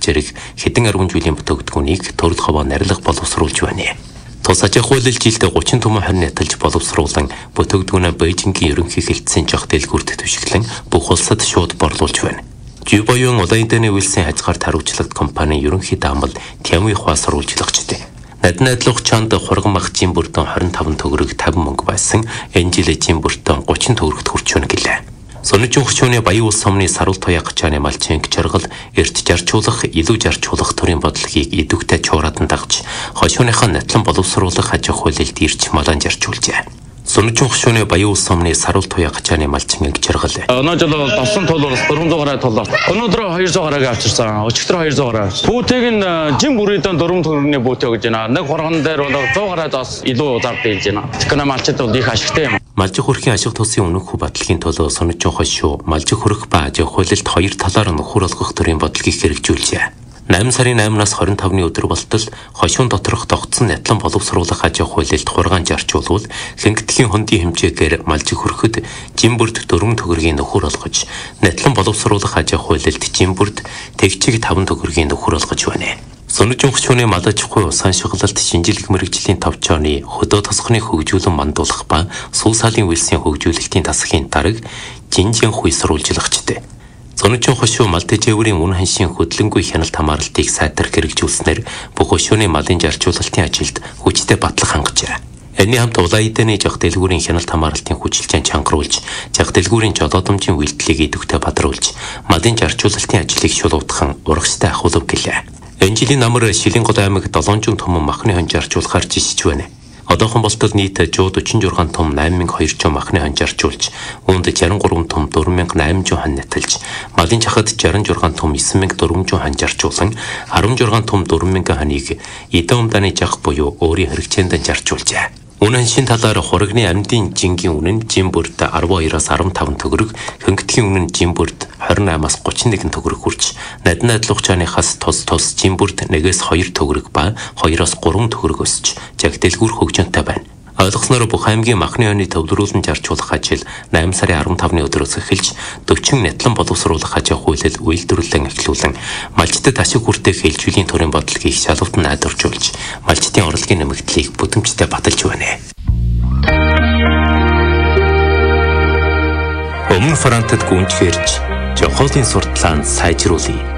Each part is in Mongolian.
зэрэг хэдэн 10 жилийн бүтээгдэхүүнийг төрөл ховоо нарилга боловсруулж байна. Тус аж ахуй хууль жилдээ 30 түмэн хорин нэтэлж боловсруулан бүтээгдэхүүнээ Бээжингийн ерөнхий хэлтсийн жах дэлгүүрт төшөглөн бүх улсад шууд борлуулж байна. Жибоюн Улаан эдэний үйлсийн хязгаар тариуцлагт компани ерөнхий даамал Тямын ухаа сурвалжлагчтай. Наднайдлах чанд хурган махчийн бүртэн 25 төгрөг 50 мөнгө байсан энэ жилийн бүртэн 30 төгрөгт хүрч байна гэлээ. Сонирхол хүчний Баян улс сумны саруул туяа гачааны малчин жаргал эрт жарчуулах, илүү жарчуулах төрийн бодлогыг идэвхтэй чуураад дагж хошууныхаа натлан боловсруулах аж ахуй хуулинд ирж малан жарчуулжээ. Сонирхол хүчний Баян улс сумны саруул туяа гачааны малчин жаргал. Өнөө жил болсон тул 400 гаруй туллаа. Өнөөдөр 200 гаруйг авчирсан. Өчигдөр 200 гаруй. Бүүтэйг нь жим бүрийдэн 4 төгрөгийн бүүтэй гэж байна. Нэг хурган дээр бол 100 гаруйдаас илүү зар дийлж байна. Тэгэхээр малчид бол их ашигтай юм. Малжих хөрхийн ашиг тусын үнэнхүү батлагын төлөө сонирхол хошуу малжих хөрөх ба аж ахуй хуулинд хоёр талаар нөхөр олгох төрлийн бодлогыг хэрэгжүүлжээ. 8 сарын 8-наас 25-ны өдөр болтол хошуун доторх тогтсон натлан боловсруулах аж ахуй хуулинд хургаан жарчуулвал хэнгэтгийн хондын хэмжээгээр малжих хөрөхөд жимбүрд 4 төгрөгийн нөхөр олгож, натлан боловсруулах аж ахуй хуулинд жимбүрд тэгчиг 5 төгрөгийн нөхөр олгож байна. Сонирхол хүчний мадаж ахуй усан шиглалт шинжилгээ мэрэгжлийн товчооны хөдөө тосгоны хөгжүүлэн мандуулах ба сул салын үйлсийн хөгжүүлэлтийн тасгийн дарга Жинжин хуй сурвалжлагчтай. Сонирхол хошуу мал тэжээврийн үн ханшийн хөдөлгөөнгүй хяналт хамгаалалтыг сайтар хэрэгжүүлснээр бүх хошууны малын жарчуулалтын ажилд хүчтэй батлах хангажээ. Энэний хамт Улаан эдэний жах дэлгүүрийн хяналт хамгаалалтын хүчилжээн чангаруулж, жах дэлгүүрийн жолоодомжийн үйлдэлийг идэвхтэй бадруулж, малын жарчуулалтын ажлыг шулуутхан урагштай ахуулав гэлээ. Энэ жилийн намар Шилэнгол аймаг 700 түмэн махны хон жарчуулахаар жишиж байна. Одоохон болтол нийт 146 том 8200 махны хон жарчуулж, үүнд 63 том 4800 хон нэтэлж, малын чахад 66 том 9400 хон жарчуулсан, 16 том 4000 хоныг эдэн умдааны жах буюу өөрийн хэрэгцээнд жарчуулжээ. Үнэн шин талаар хурагны амьдын жингийн үнэн жимбүрд 12-аас 15 төгрөг, хөнгөтгийн үнэн жимбүрд 28-аас 31 төгрөг хүрч, наднайдлах чааныхаас тус жимбүрд 1-ээс 2 төгрөг ба 2-аас 3 төгрөг өсч, жаг дэлгүүр хөгжөнтэй байна. Ойлгосноор бүх аймгийн махны хойны төвлөрүүлэн жарчуулах ажил 8 сарын 15-ны өдрөөс эхэлж 40 натлан боловсруулах аж ахуй хуулинд үйлдвэрлэн эхлүүлэн малчдад ашиг хүртэх хэлжүүлийн төрийн бодлогыг шалгавт найдваржуулж малчдын орлогын нэмэгдлийг бүдэмжтэй баталж байна. Өмнө фронтод гүнжгэрж жохолын сурталчилгаанд сайжруулъя.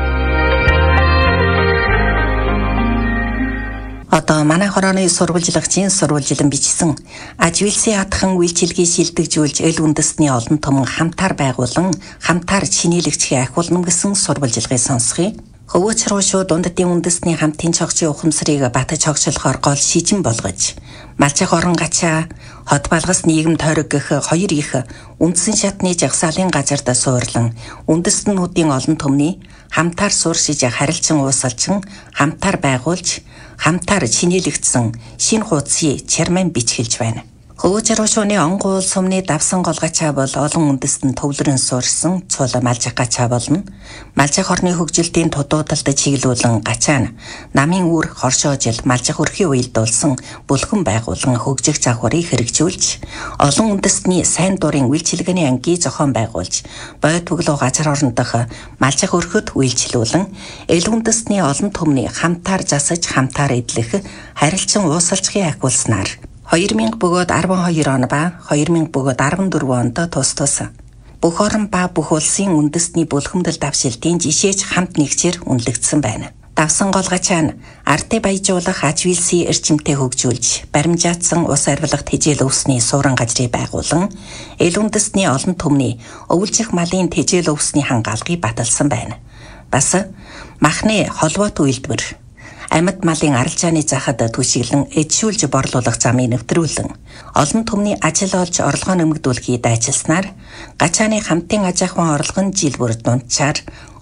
Одоо манай хорооны сурвалжлагчийн сурвалжлан бичсэн аж үйлсийн хатхан үйлчилгээ шилдэгжүүлж эл үндэстний олон том хамтаар байгуулан хамтаар чинийлэгчийн ахиулна гэсэн сурвалжлагыг сонсгоё. Хөвөөч рүүшүү дунддын үндэстний хамтын цогцын ухамсарыг батж хогшлохоор гол шижин болгож малчих орон гачаа хот балгас нийгэм тойрог гэх хоёр их үндсэн шатны жагсаалын газарт суурлан үндэстнүүдийн олон түмний хамтаар сууршиж харилцан уусалчин хамтаар байгуулж хамтаар чинийлэгдсэн шинэ хуудсыг чарман бичгэлж байна. Хөвөөч рүүшүүний онгуул сумны давсан голгачаа бол олон үндэстэн төвлөрөн суурсан цул малжих гачаа болно. Малжих орны хөгжилтийн тудуудалд чиглүүлэн гачаа нь намын үр хоршоожил малжих өрхийн уялд улсан бүлгэн байгуулан хөгжих загварыг хэрэгжүүлж олон үндэстний сайн дурын үйлчилгээний ангийн зохион байгуулж бой төглөө газар орон дох малжих өрхөд үйлчлүүлэн эл үндэстний олон түмний хамтаар засаж хамтаар эдлэх харилцан уусалцхыг ахиулснаар 2000 бөгөөд 12 он ба 2000 бөгөөд 14 онд тус бүх орон ба бүх улсын үндэстний бүлхэмдэл давшилтын жишээж хамт нэгчээр үнэлэгдсэн байна. Давсан голгачаа нь арт баяжуулах аж үйлсийн эрчимтэй хөгжүүлж, баримжаатсан ус арвилах тэжээл өвсний суурин газрыг байгуулан, эл үндэстний олон түмний өвлжих малын тэжээл өвсний хангаалгыг баталсан байна. Бас махны холбоот үйлдвэр амьд малын арилжааны захад түшиглэн эдшүүлж борлуулах замыг нэвтрүүлэн олон түмний ажил олж орлогоо нэмэгдүүлэхийг дайчилснаар гачааны хамтын аж ахуйн орлого нь жил бүр дунджаар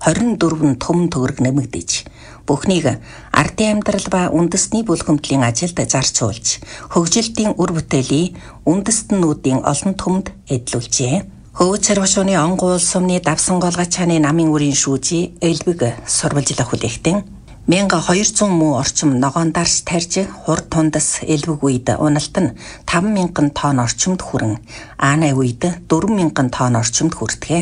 24 том төгрөг нэмэгдэж бүхнийг ардын амьдрал ба үндэстний бүлхэмдлийн ажилд зарцуулж хөгжилтийн үр бүтээлийг үндэстнүүдийн олон түмэнд эдлүүлжээ. Хөвөөч рүүшүүний онгуул сумны давсан голгачааны намын үрийн шүүжи элбэг сурвалжлах хүлээгтэн 1200 муу орчим ногоон дарс тарж хурд тундас элбэг үед уналт нь 5000 тонн орчимд хүрэн аанай үед 4000 тонн орчимд хүртгэ.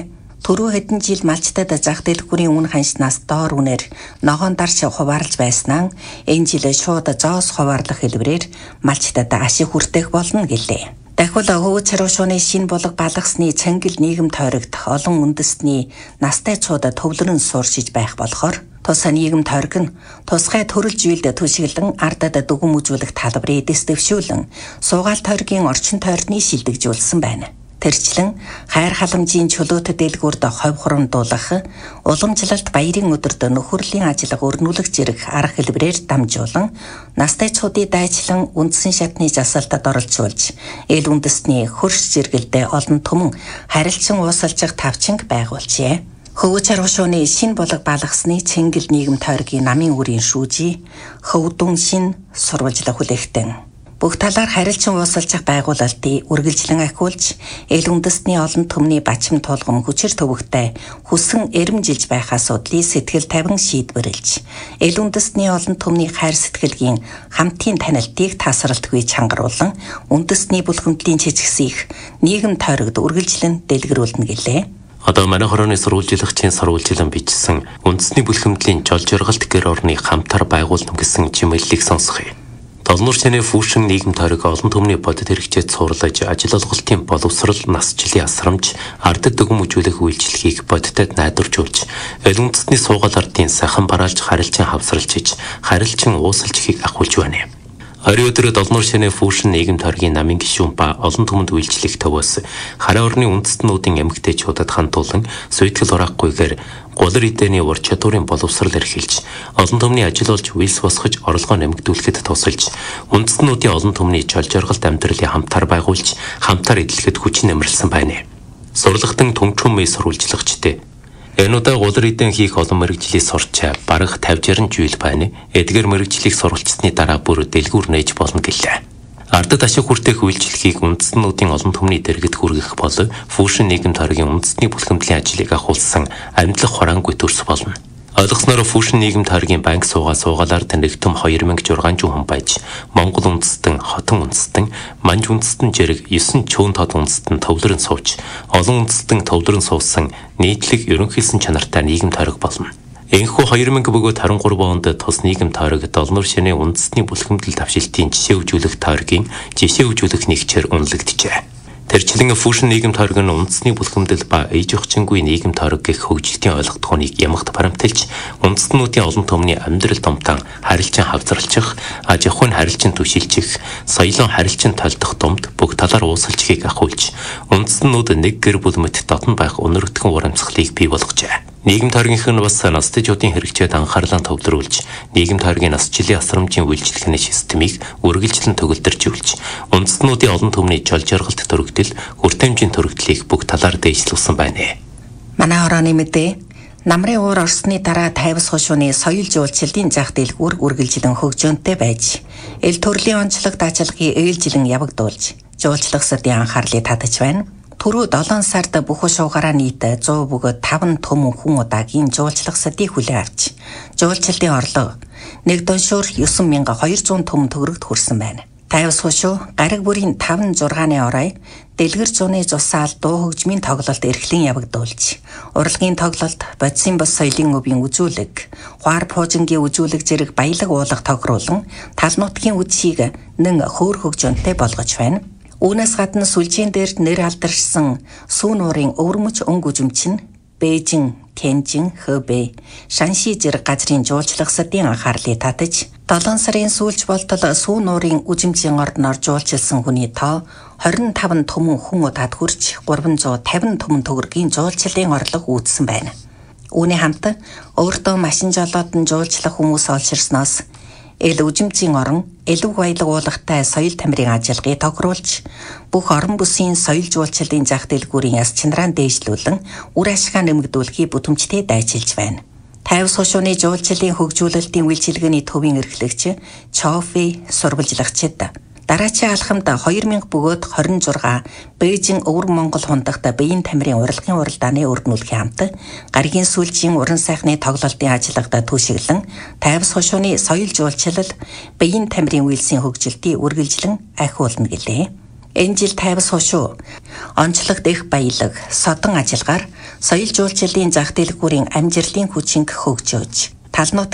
Түрүү хэдэн жил малчтад зах дэлгүүрийн үн ханшнаас доор үнээр ногоон дарж хуваарлж байснаа энэ жил шууд зоос хуваарлах хэлбэрээр малчтад ашиг хүртэх болно гэлээ. Дахиад хөвөц царушууны шин болог балгасны цангил нийгэм тойрогт олон үндэсний настай цууд төвлөрөн сууршиж байх болохоор тусаа нийгэм тойрог нь тусгай төрөл жилд түшиглэн ардад дүгэн үзүүлэх талбарыг дэвшүүлэн суугаал тойргийн орчин тойрны шилдэгжүүлсэн байна. Тэрчлэн хайр халамжийн чөлөөт дэлгүүрд ховь хурамдуулах, уламжлалт баярын өдөрт нөхөрлийн ажиллага өрнүүлэх зэрэг арга хэлбэрээр дамжуулан настай цуудыг дайчлан үндсэн шатны засалтад оролцуулж, эл үндэстний хөрш зэрэгэлдээ олон түмэн харилцан уусалжих тавчинг байгуулжээ. Хөвөц царушууны шин болог балгасны цэнгэл нийгэм тойргийн намын үрийн шүүжий хөвдөн шин сурвалжлах хүлээгтэн бүх талаар харилцан уусалжих байгуулалтыг үргэлжлэн ахиулж, эл үндэстний олон түмний бачим тулгам хүчээр төвөгтэй хүсэн эрэмжилж байх асуудлыг сэтгэл тавин шийдвэрлэж, эл үндэстний олон түмний хайр сэтгэлгийн хамтын танилтыг тасралтгүй чангаруулан, үндэстний бүлхэмтлийн чичгсийг нийгэм тойрогт үргэлжлэн дэлгэрүүлнэ гэлээ. Одоо манай хорооны сурвалжлагчийн сурвалжлан бичсэн үндэсний бүлхэмтлийн жол жаргалт гэр орны хамтар байгуулна гэсэн чимэглэлийг сонсгоё. Толнуур шанаа фүүшин нийгэм тойрог олон түмний бодит хэрэгцээд цуурлаж, ажил олголтын боловсрал, насжилын асрамж, ардад дүгэн мүжүүлэх үйлчлэгийг бодитод найдваржуулж, эл үндэстний суугаал ардын сайхан бараалж харилцан хавсралж, харилцан уусалж ихийг ахуулж байна. Орой өдөр Толнуур шанаа фүүшин нийгэм тойргийн намын гишүүн ба олон түмэнд үйлчлэх төвөөс хараа орны үндэстнүүдийн эмэгтэйчүүдэд хандуулан суйтгэл хураахгүйгээр гулар эдэний ур чадварын боловсрал эрхэлж, олон түмний ажил олж үйлс босгож орлогоо нэмэгдүүлэхэд тусалж, үндэстнүүдийн олон түмний жол жаргалт амьдралын хамтар байгуулж, хамтар эдлэхэд хүчин нэмэрлсэн байна. Сурлагтан түнчүүн мэй сурвалжлагчтэй энэ удаа гулар эдэн хийх олон мэрэгжлийг сурчаа бараг 50-60 жил байна. Эдгээр мэрэгжлийг сурвалжсны дараа бүр дэлгүүр нээж болно гэлээ. Ардад ашиг хүртэх үйлчлэгийг үндэстнүүдийн олон түмний дэргэд хүргэх бол фүүшин нийгэм тойргийн үндэстний бүлхэмтлийн ажлыг ахуулсан амьдлах хураангүй төрс болно. Ойлгосноор фүүшин нийгэм тойргийн банк суугаалаар танигдсан 2600 хүн байж, Монгол үндэстэн, хотон үндэстэн, манж үндэстэн зэрэг 9 чөөн тод үндэстэн төвлөрөн сууж, олон үндэстэн төвлөрөн суусан нийтлэг ерөнхийлсэн чанартай нийгэм тойрог болно. Энэхүү 2023 онд тус нийгэм тойрог Толнуур шанаа үндэстний бүлхэмтэл давшилтын жишээ өгүүлэх тойргийн жишээ өгүүлэх нэгчээр үнэлэгдэжээ. Тэрчлэн фүүшин нийгэм тойрог нь үндэсний бүлхэмдэл ба ээж охингүй нийгэм тойрог гэх хөгжилтийн ойлголтгооныг ямагт баримталж, үндэстнүүдийн олон түмний амьдрал томтон харилцан хавцралчих, аж ахуйн харилцан түшилжих, соёлын харилцан толдох томд бүх талаар уусалжихыг ахуулж, үндэстнүүд нэг гэр бүл мэт дотн байх өнөргөтгөн урамсгалыг бий болгожээ. Нийгэм тойргийнх нь бас настайчуудын хэрэгцээд анхаарлаа төвлөрүүлж, нийгэм тойргийн насжилын асрамжийн үйлчлэхний системийг үргэлжлэн төгөлдржүүлж, үндэстнүүдийн олон түмний жол жаргалт төрөгдөл, хүртээмжийн төрөгдлийг бүх талаар дээшлүүлсэн байна. Манай хорооны мэдээ намрын уур орсны дараа тайвас хошууны соёл жуулчлалын зах дэлгүүр үргэлжлэн хөгжөөнтэй байж, эл төрлийн онцлог даачлагыг ээлжилэн явагдуулж, жуулчлах сэрдийн анхаарлыг татаж байна. Түрүү 7 сард бүх шуугаараа нийт 100 бөгөөд 5 түмэн хүн удаагийн жуулчлах садыг хүлээн авч, жуулчлалын орлого 1,9200 түмэн төгрөгт хүрсэн байна. Тайвас хошуу гариг бүрийн 5-6-ны орой дэлгэр зуны зусаал дуу хөгжмийн тоглолт эрхлэн явагдуулж, урлагийн тоглолт, бодисын бос соёлын өвийн үзүүлэг, хуар пуужингийн үзүүлэг зэрэг баялаг уулах тохируулан тал нутгийн үдшийг нэн хөөр хөгжөөнтэй болгож байна. Үүнээс гадна сүлжээн дээр нэр алдаршсан сүүн уурын өвөрмөч өнгө үзэмчин Бээжин, Тянжин, Хэбэй, Шанши зэрэг газрын жуулчлах садын анхаарлыг татаж, 7 сарын сүүлч болтол сүүн уурын үзэмчийн ордноор жуулчилсан хүний тоо 25 түмэн хүн удаад хүрч 350 түмэн төгрөгийн жуулчлалын орлого үүдсэн байна. Үүний хамт өөртөө машин жолоодон жуулчлах хүмүүс олширсноос эл үжимцийн орон элэг баялаг уулахтай соёл тамирын ажиллагааг тохируулж, бүх орон бүсийн соёл жуулчлалын зах дэлгүүрийн яс чанараа дээшлүүлэн үр ашгаа нэмэгдүүлэхийг бүтэмжтэй дайчилж байна. Тайвас хошууны жуулчлалын хөгжүүлэлтийн үйлчилгээний төвийн эрхлэгч Чофи сурвалжлагчид дараачийн алхамд 2000 бөгөөд 26 Бээжин өвөр Монгол хундагт биеийн тамирын урилгын уралдааны өргөнүүлэхийн хамт гаригийн сүлжийн уран сайхны тоглолтын ажиллагаанд түшиглэн Тайвас хошууны соёл жуулчлал биеийн тамирын үйлсийн хөгжилтийг үргэлжлэн ахиулна гэлээ. Энэ жил тайвас хошуу. Онцлог дэх баялаг, содон ажиллагаар соёл жуулчлалын зах дэлгүүрийн амжилтын хүчин хөгжөөж, тал нутгийн